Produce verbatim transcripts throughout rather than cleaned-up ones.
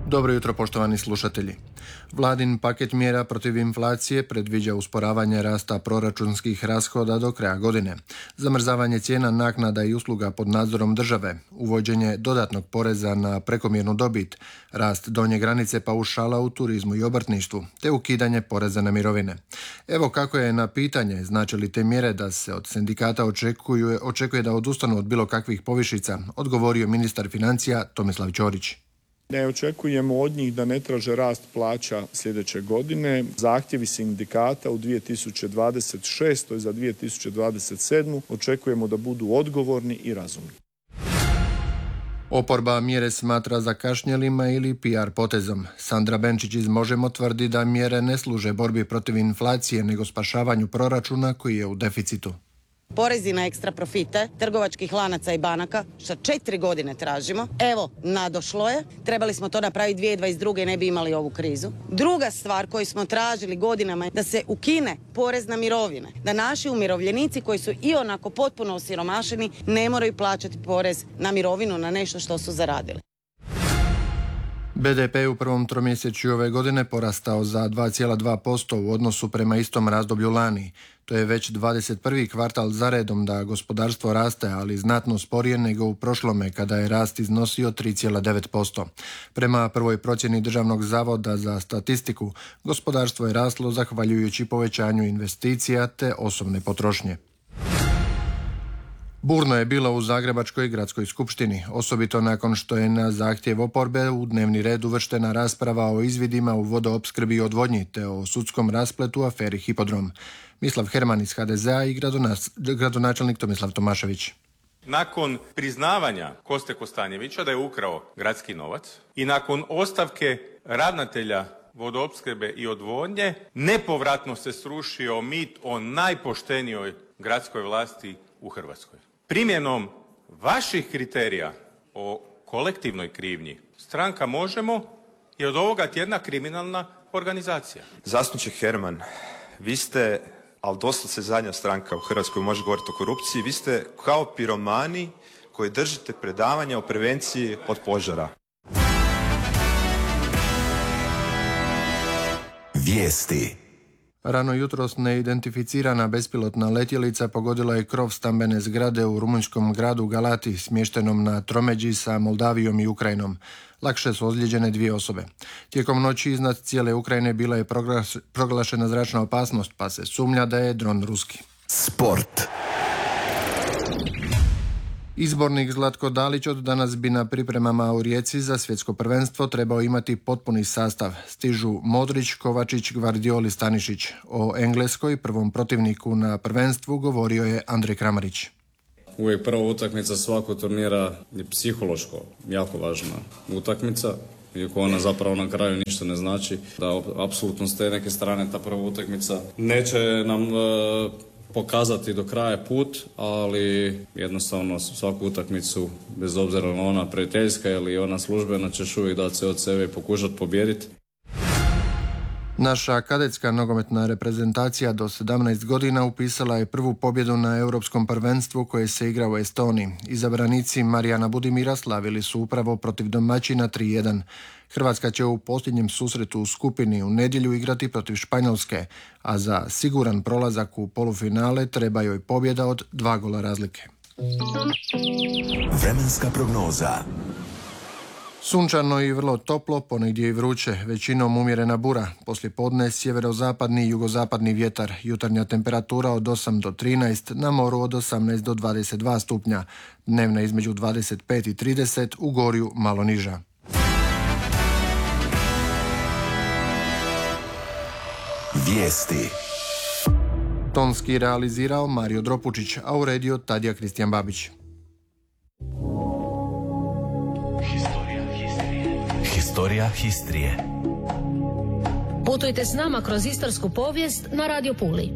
Dobro jutro, poštovani slušatelji. Vladin paket mjera protiv inflacije predviđa usporavanje rasta proračunskih rashoda do kraja godine, zamrzavanje cijena naknada i usluga pod nadzorom države, uvođenje dodatnog poreza na prekomjernu dobit, rast donje granice paušala u turizmu i obrtništvu, te ukidanje poreza na mirovine. Evo kako je na pitanje znači li te mjere da se od sindikata očekuje, očekuje da odustanu od bilo kakvih povišica, odgovorio ministar financija Tomislav Ćorić. Ne očekujemo od njih da ne traže rast plaća sljedeće godine. Zahtjevi sindikata u dvije tisuće dvadeset šestoj i za dvije tisuće dvadeset sedmu očekujemo da budu odgovorni i razumni. Oporba mjere smatra zakašnjelima ili P R potezom. Sandra Benčić iz Možemo tvrdi da mjere ne služe borbi protiv inflacije nego spašavanju proračuna koji je u deficitu. Porezi na ekstra profite trgovačkih lanaca i banaka, što četiri godine tražimo. Evo, nadošlo je. Trebali smo to napraviti dvije tisuće dvadeset druge i ne bi imali ovu krizu. Druga stvar koju smo tražili godinama je da se ukine porez na mirovine. Da naši umirovljenici koji su i onako potpuno osiromašeni ne moraju plaćati porez na mirovinu na nešto što su zaradili. B D P u prvom tromjesečju ove godine porastao za dva zarez dva posto u odnosu prema istom razdoblju lani. To je već dvadeset prvi kvartal za redom da gospodarstvo raste, ali znatno sporije nego u prošlome kada je rast iznosio tri zarez devet posto. Prema prvoj procjeni Državnog zavoda za statistiku, gospodarstvo je raslo zahvaljujući povećanju investicija te osobne potrošnje. Burno je bilo u Zagrebačkoj gradskoj skupštini, osobito nakon što je na zahtjev oporbe u dnevni red uvrštena rasprava o izvidima u vodoopskrbi i odvodnji te o sudskom raspletu aferi Hipodrom. Mislav Herman iz H D Z A i gradonačelnik Tomislav Tomašević. Nakon priznavanja Koste Kostanjevića da je ukrao gradski novac i nakon ostavke ravnatelja vodoopskrbe i odvodnje, nepovratno se srušio mit o najpoštenijoj gradskoj vlasti u Hrvatskoj. Primjenom vaših kriterija o kolektivnoj krivnji, stranka Možemo je od ovoga tjedna kriminalna organizacija. Zastupniče Herman, vi ste, ali doslovce zadnja stranka u Hrvatskoj može govoriti o korupciji, vi ste kao piromani koji držite predavanja o prevenciji od požara. Vijesti. Rano jutros neidentificirana bespilotna letjelica pogodila je krov stambene zgrade u rumunjskom gradu Galati, smještenom na tromeđi sa Moldavijom i Ukrajinom. Lakše su ozlijeđene dvije osobe. Tijekom noći iznad cijele Ukrajine bila je proglašena zračna opasnost, pa se sumnja da je dron ruski. Sport. Izbornik Zlatko Dalić od danas bi na pripremama u Rijeci za svjetsko prvenstvo trebao imati potpuni sastav. Stižu Modrić, Kovačić, Gvardiol, Stanišić. O Engleskoj, prvom protivniku na prvenstvu, govorio je Andrej Kramarić. Uvijek prva utakmica svakog turnira je psihološko jako važna utakmica, iako ona zapravo na kraju ništa ne znači. Da apsolutno s te neke strane ta prva utakmica neće nam e, pokazati do kraja put, ali jednostavno svaku utakmicu, bez obzira na ona prijateljska ili ona službena, ćeš uvijek dati sve od sebe i pokušati pobijediti. Naša kadetska nogometna reprezentacija do sedamnaest godina upisala je prvu pobjedu na europskom prvenstvu koje se igra u Estoniji. Izabranici Marijana Budimira slavili su upravo protiv domaćina tri jedan. Hrvatska će u posljednjem susretu u skupini u nedjelju igrati protiv Španjolske, a za siguran prolazak u polufinale treba joj pobjeda od dva gola razlike. Vremenska prognoza. Sunčano i vrlo toplo, ponegdje i vruće, većinom umjerena bura. Poslije podne sjeverozapadni i jugozapadni vjetar, jutarnja temperatura od osam do trinaest, na moru od osamnaest do dvadeset dva stupnja, dnevna između dvadeset pet i trideset, u Gorju malo niža. Vijesti. Tonski realizirao Mario Dropučić, a uredio Tadija Kristijan Babić. Historija Histrije. Putujte s nama kroz istarsku povijest na Radio Puli.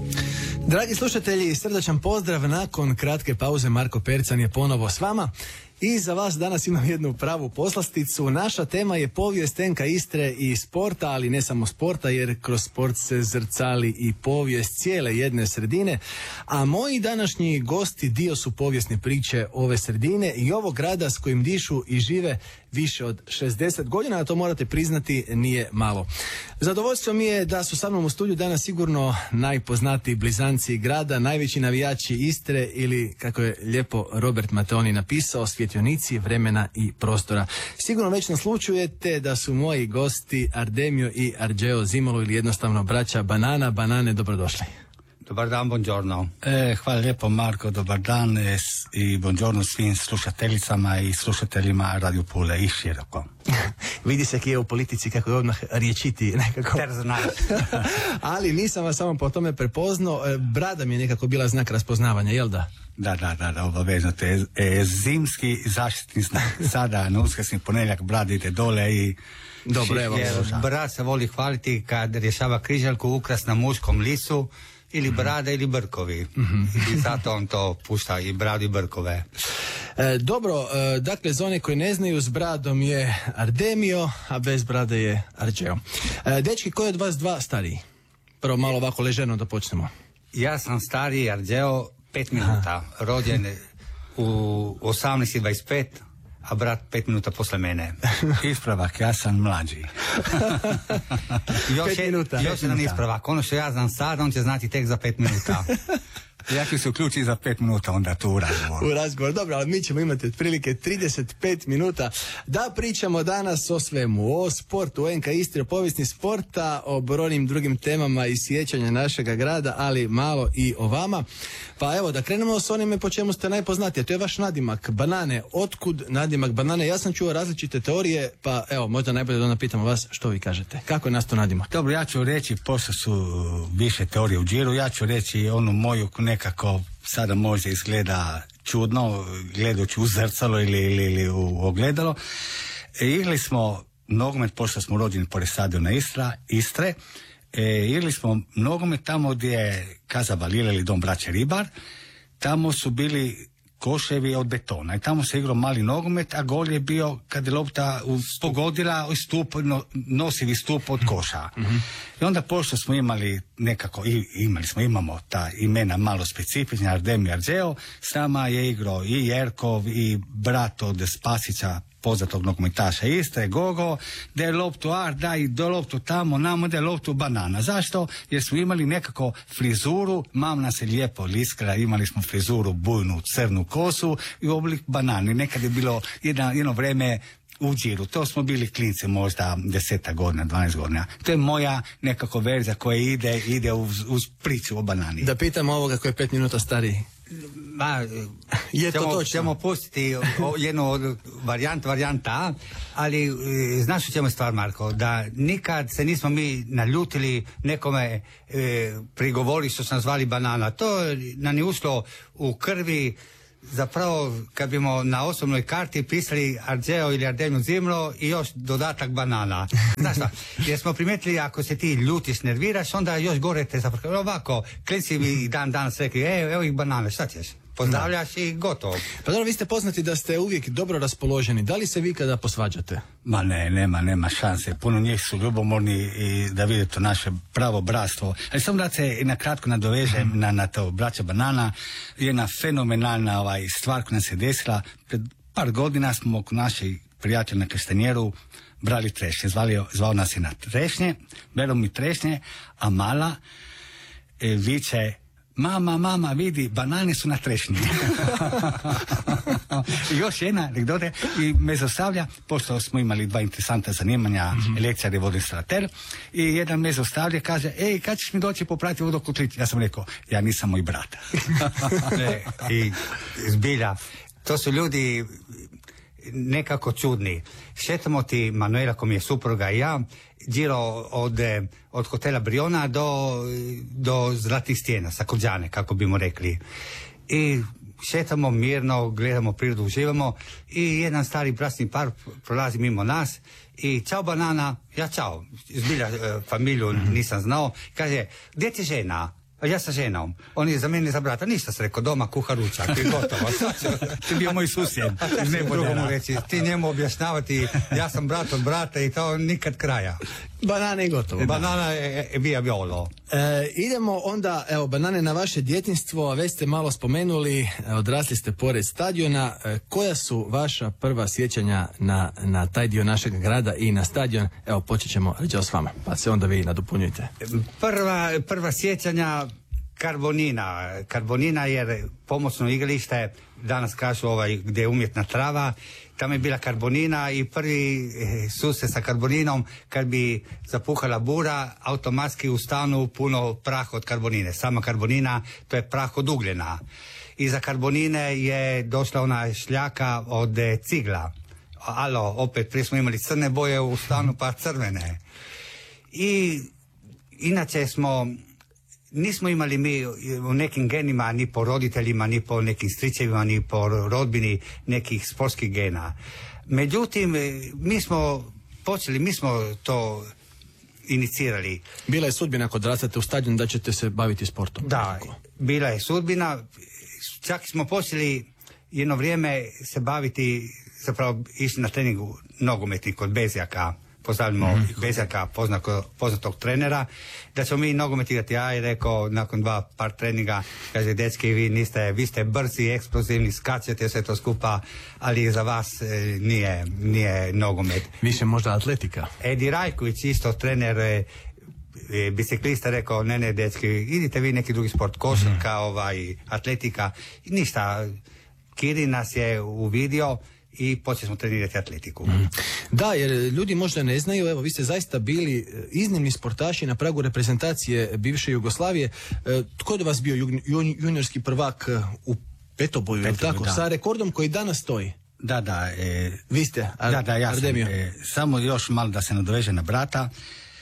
Dragi slušatelji, srdačan pozdrav. Nakon kratke pauze Marko Percan je ponovo s vama I za vas danas imam jednu pravu poslasticu. Naša tema je povijest tenka Istre i sporta, ali ne samo sporta, jer kroz sport se zrcali i povijest cijele jedne sredine. A moji današnji gosti dio su povijesne priče ove sredine i ovog grada s kojim dišu i žive više od šezdeset godina, a to morate priznati nije malo. Zadovoljstvo mi je da su sa mnom u studiju danas sigurno najpoznatiji blizanci grada, najveći navijači Istre ili, kako je lijepo Robert Mateoni napisao, svjetionici vremena i prostora. Sigurno već naslučujete da su moji gosti Ardemio i Arđeo Zimolo ili jednostavno braća Banana. Banane, dobrodošli. Dobar dan, buongiorno. E, hvala lijepo, Marko, dobar dan e, i buongiorno svim slušateljicama i slušateljima Radio Pule i široko. Vidi se kje je u politici kako je odmah riječiti nekako. Ter znaš. Ali nisam vas samo po tome prepoznao. Brada mi je nekako bila znak raspoznavanja, jel da? Da, da, da, da, obavezno. To je e, zimski zaštitni znak. Sada na uskrsni ponedjeljak brada ide dole i... Dobro, evo. Brat se voli hvaliti kad rješava križaljku ukras na muškom lisu, ili brada ili brkovi. Mm-hmm. I zato on to pušta i bradu i brkove. E, dobro, e, dakle, za one koji ne znaju, s bradom je Ardemio, a bez brade je Arđeo. E, dečki, ko je od vas dva stariji? Prvo malo ovako leženo da počnemo. Ja sam stariji Arđeo pet minuta. Aha. Rođen u osamnaest i dvadeset pet, a brat pet minuta posle mene. Ispravak, ja sam mlađi. još je, još jedan ispravak. Ono što ja znam sad, on će znati tek za pet minuta. Ja ću se uključiti za pet minuta onda tu u razgovor. U razgovor, dobro, ali mi ćemo imati otprilike trideset pet minuta da pričamo danas o svemu, o sportu, o en ka Istri, o povijesni sporta, o brojnim drugim temama i sjećanja našega grada, ali malo i o vama. Pa evo, da krenemo s onime po čemu ste najpoznatiji, to je vaš nadimak Banane. Otkud nadimak Banane? Ja sam čuo različite teorije, pa evo, možda najbolje da onda pitamo vas što vi kažete. Kako je nas to nadimak? Dobro, ja ću reći, pošto su više teorije u džiru, ja ću reći onu moju nekako sada možda izgleda čudno, gledajući u zrcalo ili, ili, ili u ogledalo. E, igrali smo nogomet, pošto smo rođeni pored stadiona Istra, Istre, e, igrali smo nogomet tamo gdje je Casa Balile ili Dom braće Ribar, tamo su bili koševi od betona i tamo se igrao mali nogomet, a gol je bio kad je lopta pogodila stup, no, nosivi stup od koša. Mm-hmm. I onda pošto smo imali nekako, i, imali smo, imamo ta imena malo specifična, Ardemio i Arđeo, s nama je igrao i Jerkov i brat od Spasića, poznatog nogometaša Istre, Gogo, da je loptu ar, da i do loptu tamo, namo da je loptu Banana. Zašto? Jer smo imali nekako frizuru, mam nas je lijepo liskra, imali smo frizuru bujnu, crnu kosu i oblik banane. Nekad je bilo jedno, jedno vreme u džiru. To smo bili klinci možda deseta godina, dvanaest godina. To je moja nekako verzija koja ide, ide uz, uz priču o banani. Da pitam ovoga koji je pet minuta stariji. Ma, je ćemo, to točno? Ćemo pustiti o, jednu od varijant, varijanta, ali e, znaš u čemu je stvar, Marko, da nikad se nismo mi naljutili nekome e, prigovori što su nas zvali Banana. To nam je ušlo u krvi. Zapravo, kad bimo na osobnoj karti pisali Arđeo ili Ardemio Zimlo i još dodatak Banana. Znaš šta, jer smo primijetili ako se ti ljutiš, nerviraš, onda još gore te zapravo. Ovako, klinci mi dan danas rekli, evo, evo ih banane, šta ćeš? Pozdravljaš i gotovo. Pa dobro, vi ste poznati da ste uvijek dobro raspoloženi. Da li se vi kada posvađate? Ma ne, nema, nema šanse. Puno njih su ljubomorni i da vidite naše pravo bratstvo. Ali samo da se na kratko nadovežem mm. na, na to braća Banana. Jedna fenomenalna ovaj, stvar koja nam se desila. Pred par godina smo oko naših prijatelja na Kastanjeru brali trešnje. Zvali, zvao nas je na trešnje, bero mi trešnje, a mala e, viče: mama, mama, vidi, banane su na trešnji. I još jedna anegdota i me zaustavlja, pošto smo imali dva interesanta zanimanja, mm-hmm. električar i vodoinstalater, i jedan me zaustavlja, kaže: ej, kad ćeš mi doći popraviti vodokotlić? Ja sam rekao: ja nisam moj brat. Ne, i zbilja, to su ljudi nekako čudni. Šetamo ti, Manuela, ko mi je supruga, i ja, điro od, od hotela Briona do, do Zlatih stijena, Sakođane, kako bimo rekli. I šetamo mirno, gledamo prirodu, uživamo, i jedan stari brasni par prolazi mimo nas i: čao Banana. Ja čao, zbilja familiju nisam znao. Kaže: gdje ti žena? A ja sa ženom. On je za mene za brata. Ništa se rekao, doma kuha ručak i gotovo. Ti bio moj susjed. Ne drugo mu reći. Ti njemu objašnjavati, ja sam brat od brata i to nikad kraja. Banane i gotovo. Banana je via violo. E, idemo onda, evo, banane na vaše djetinjstvo. Već ste malo spomenuli, odrasli ste pored stadiona. E, koja su vaša prva sjećanja na, na taj dio našeg grada i na stadion? Evo, počet ćemo Rđeo s vama, pa se onda vi nadopunjujte. Prva, prva sjećanja Karbonina. Karbonina jer pomoćno igralište, danas kažu ovaj, gdje je umjetna trava, tamo je bila Karbonina i prvi susret sa Karboninom, kad bi zapuhala bura, automatski u stanu puno praha od Karbonine. Sama Karbonina, to je prah od ugljena. Iza Karbonine je došla ona šljaka od cigla. Alo, opet prije smo imali crne boje u stanu, pa crvene. I inače smo, nismo imali mi u nekim genima, ni po roditeljima, ni po nekim stričevima, ni po rodbini nekih sportskih gena. Međutim, mi smo počeli, mi smo to inicirali. Bila je sudbina kod rastate u stadion da ćete se baviti sportom. Da, bila je sudbina. Čak smo počeli jedno vrijeme se baviti, zapravo išli na treningu nogometni kod Bezjaka. Pozdravljamo mm. Bezjaka, poznako, poznatog trenera, da ćemo mi nogomet igrati. Ja je rekao, nakon dva par treninga, kaže, dečki, vi niste, vi ste brzi, eksplozivni, skačete sve to skupa, ali za vas e, nije, nije nogomet. Više možda atletika. Edi Rajković, isto trener, e, e, biciklista, rekao, ne, ne, dečki, idite vi neki drugi sport, košarka, mm. ovaj, atletika, ništa. Kirin nas je uvidio i počeli smo trenirati atletiku. Mm. Da, jer ljudi možda ne znaju, evo, vi ste zaista bili iznimni sportaši na pragu reprezentacije bivše Jugoslavije. E, tko je do vas bio jun, juniorski prvak u petoboju, je tako? Da. Sa rekordom koji danas stoji? Da, da. E, vi ste, Ar- da, da, ja sam, e, samo još malo da se nadoveže na brata.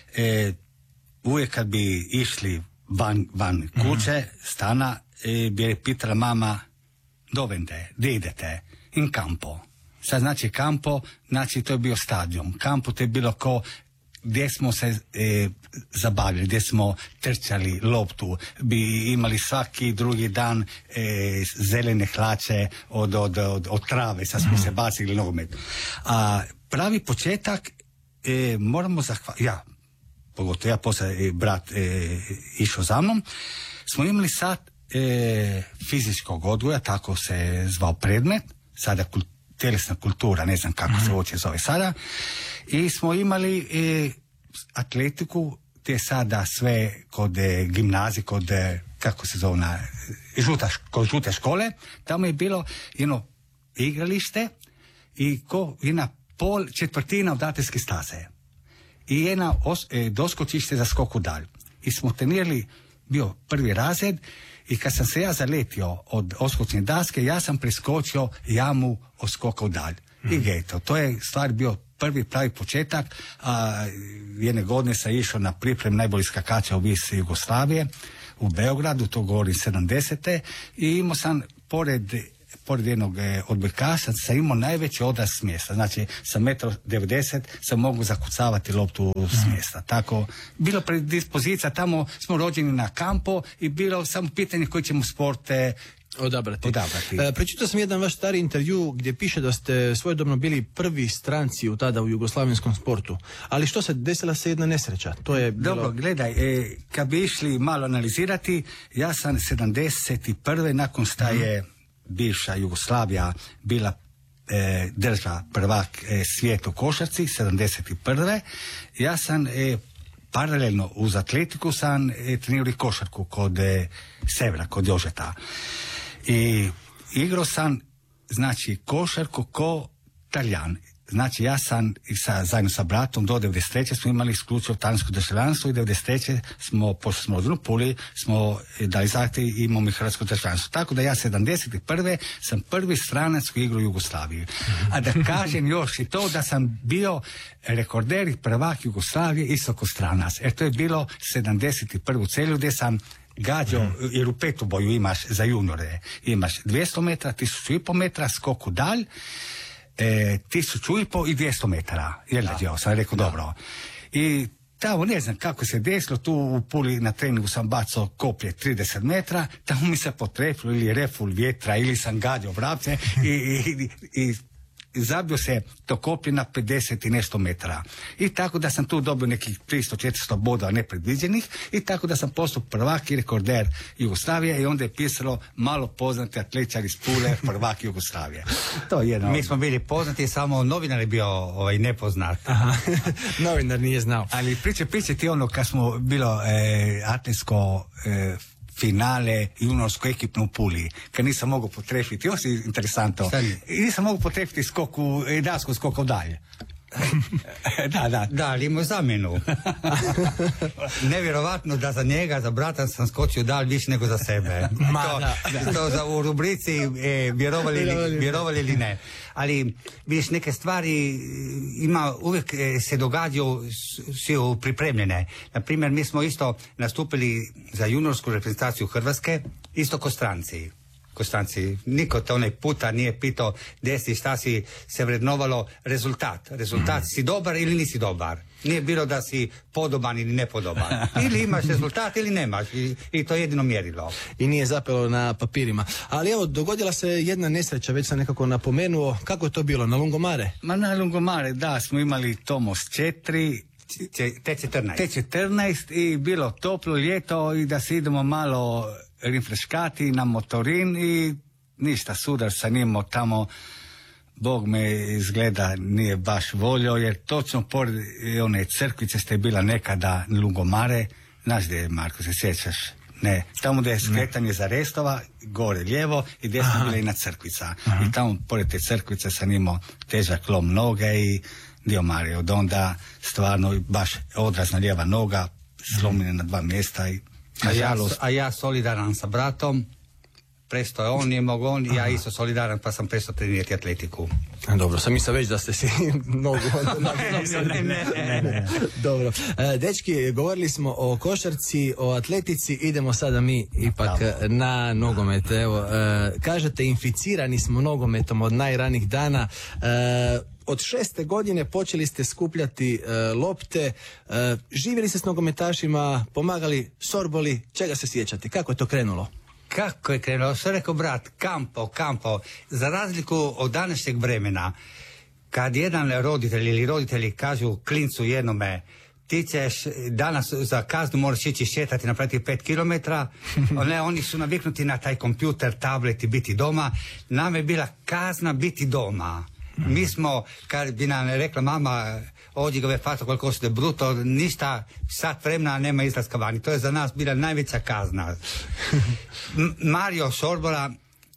E, uvijek kad bi išli van, van kuće, mm. stana, e, bi je pitala mama, dovende, gdje idete? In campo. Sad znači kampo, znači to je bio stadion. Kampo to je bilo ko gdje smo se e, zabavili, gdje smo trčali loptu, bi imali svaki drugi dan e, zelene hlače od, od, od, od trave, sad smo mm. se bacili nogomet. A pravi početak e, moramo zahvaliti, ja, pogotovo ja, poslije brat e, išao za mnom, smo imali sad e, fizičkog odgoja, tako se zvao predmet, sada kult, tjelesna kultura, ne znam kako se uopće zove sada, i smo imali e, atletiku, te sada sve kod e, gimnazije, kod, e, kako se zove, na, žuta, kod žute škole, tamo je bilo jedno igralište i ko jedna pol četvrtina odateljske staze i jedna os, e, doskočište za skok u dalj. I smo trenirali, bio prvi razred, i kad sam se ja zaletio od oskočne daske, ja sam preskočio jamu od skoka u dalj. Mm. I geto, to je stvar bio prvi pravi početak. A, jedne godine sam išao na priprem najboljih skakača u vis Jugoslavije u Beogradu, to govorim sedamdesete, i imao sam pored pored jednog e, odbojkaša sam imao najveći odraz s mjesta. Znači, sa metro devedeset sam mogu zakucavati loptu s mjesta. Tako, bilo predispozicija, tamo smo rođeni na kampo i bilo samo pitanje koji ćemo sporte odabrati. odabrati. E, prečitao sam jedan vaš stari intervju gdje piše da ste svojedobno bili prvi stranci u tada u jugoslavenskom sportu. Ali što se, desila se jedna nesreća? To je bilo... Dobro, gledaj, e, kad bi išli malo analizirati, ja sam sedamdeset prve nakon šta je mm. bivša Jugoslavija bila e, država prvak e, svijetu košarci, sedamdeset prve Ja sam e, paralelno uz atletiku sam e, trenirao košarku kod e, Severa, kod Jožeta. I igrao sam, znači, košarku ko Taljan. Znači, ja sam sa, zajedno sa bratom do devedeset treće smo imali isključivo talijansko državljanstvo i devedeset treće smo, pošto smo rođeni u Puli, smo dali zahtjev i imamo i hrvatsko državljanstvo. Tako da ja sedamdeset prve sam prvi stranac koji igrao u Jugoslaviji. A da kažem još i to da sam bio rekorder i prvak Jugoslavije isto ko stranac. Jer to je bilo sedamdeset prve u celju gdje sam gađao, mm. jer u petu boju imaš za juniore, imaš dvjesto metra, tisuću i pol metra, skok u dalj, E, tisuću i po i dvjesto metara. Jel da, da sam rekao, da. Dobro. I tamo ne znam kako se desilo, tu u Puli na treningu sam bacao koplje trideset metra, tamo mi se potrefilo ili reful vjetra ili sam gađao vrapce i, i, i, i zabio se to koplje na pedeset i nešto metara. I tako da sam tu dobio nekih tristo do četiristo bodova nepredviđenih i tako da sam postao prvak i rekorder Jugoslavije i onda je pisalo malo poznati atletičar iz Pule, prvak Jugoslavije. To je jedno. Mi smo bili poznati, samo novinar je bio ovaj, nepoznat. Aha. Novinar nije znao. Ali priče, priče ti ono kad smo bilo e, atletsko e, finale juniorsko ekipno u Puli, kad nisam mogao potrefiti, ovo je interesantno, i nisam mogao potrefiti skoku, dasku skoku dalje. da, da. Da, ali imao zamjenu. Nevjerovatno da za njega, za brata sam skočio dalje više nego za sebe. Ma, to, da, da. to za u rubrici e, vjerovali, ili, vjerovali ili ne. Ali vidiš, neke stvari ima, uvijek se događaju su pripremljene. Na primjer, mi smo isto nastupili za juniorsku reprezentaciju Hrvatske, isto ko stranci. Kostanci, niko te onaj puta nije pitao gdje si, šta si, se vrednovalo rezultat. Rezultat, mm. si dobar ili nisi dobar. Nije bilo da si podoban ili nepodoban. Ili imaš rezultat ili nemaš. I, i to je jedino mjerilo. I nije zapelo na papirima. Ali evo, dogodila se jedna nesreća, već sam nekako napomenuo. Kako je to bilo, na Lungomare? Ma na Lungomare, da, smo imali Tomos četiri, T četrnaest. T četrnaest i bilo toplo ljeto i da se idemo malo rinfreškati na motorin i ništa, sudar sa njim tamo, Bog me izgleda nije baš volio, jer točno pored one crkvice ste bila nekada Lungomare, znaš gdje je, Marko, se sjećaš? Ne, tamo gdje je skretanje za Restova, gore lijevo i desno bila jedna crkvica. Aha. I tamo pored te crkvice sam imao težak lom noge i dio Marije. Od onda stvarno baš odrazna lijeva noga, slomljena na dva mjesta i A ja, a ja solidaran sa bratom, presto je on, nije mogo on, i ja isto solidaran, pa sam presto trenirati atletiku. Dobro, sam mislio već da ste si nogu... ne, ne, ne, ne, ne. Dobro. E, dečki, govorili smo o košarci, o atletici, idemo sada mi ipak Bravo. na nogomet. Evo, e, kažete, inficirani smo nogometom od najranijih dana. E, Od šeste godine počeli ste skupljati e, lopte, e, živjeli ste s nogometašima, pomagali, sorboli, čega se sjećate? Kako je to krenulo? Kako je krenulo? Što rekao brat, kampo, kampo. Za razliku od današnjeg vremena, kad jedan roditelj ili roditelji kažu klincu jednome, ti ćeš danas za kaznu moraš ići šetati, napraviti pet kilometara, ne, oni su naviknuti na taj kompjuter, tablet i biti doma. Nam je bila kazna biti doma. Mi smo, kad bi nam rekla mama, ovdje ga je fato koliko ste bruto, ništa, sat vremena nema izlaska vani. To je za nas bila najveća kazna. M- Mario Sorbola,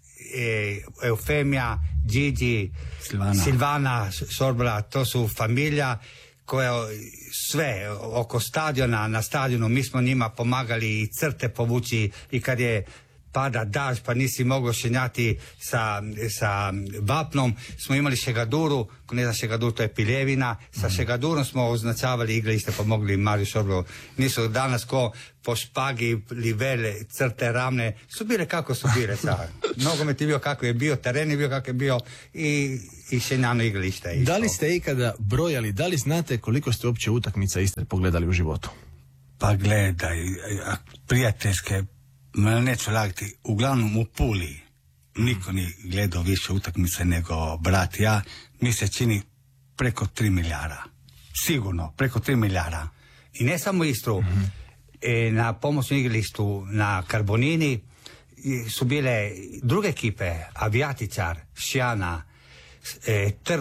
e, Eufemija, Gigi, Silvana. Silvana Sorbola, to su familija koja sve oko stadiona, na stadionu, mi smo njima pomagali i crte povući i kad je pada daž pa nisi mogao šenjati sa, sa vapnom, smo imali šegaduru, ne znam šegadur, to je piljevina, sa šegadurom smo označavali igralište, pomogli Mariju Sorbola. Nisu danas ko po špagi, livele, crte, ravne, su bile kako su bile sad. Nogomet je bio kako je bio, teren je bio kako je bio i, i šenjano igralište. Da li ste ikada brojali, da li znate koliko ste uopće utakmica Istre pogledali u životu? Pa gledaj, prijateljske, neću lagati, uglavnom u Puli niko ni gledao više utakmice nego brat ja, mi se čini preko tri milijara. Sigurno, preko tri milijara. I ne samo Istru, mm-hmm. e, na pomoćnom igralištu na Karbonini su bile druge ekipe, Avijatičar, Šijana, e,